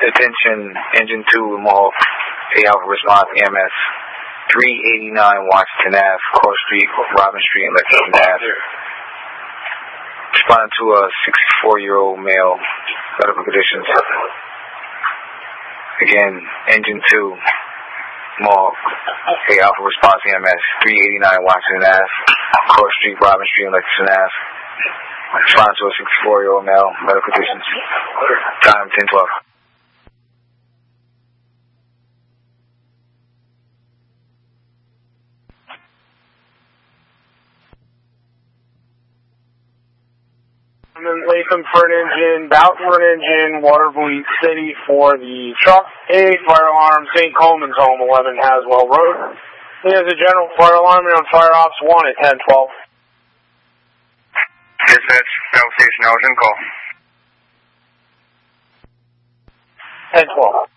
Attention, Engine 2, Mohawk, A Alpha Response, EMS, 389 Washington Ave, Court Street, Robin Street, and Lexington Ave. Responding to a 64-year-old male, medical conditions. Again, Engine 2, Mohawk, A Alpha Response, EMS, 389 Washington Ave, Court Street, Robin Street, and Lexington Ave. Responding to a 64-year-old male, medical conditions. Time 10:12. Latham for an engine, Boughton for an engine, Waterville City for the truck, A fire alarm, St. Coleman's Home, 11 Haswell Road. There's a general fire alarm on Fire Ops 1 at 10:12. Dispatch, Bell Station, Elgin, call. 10:12.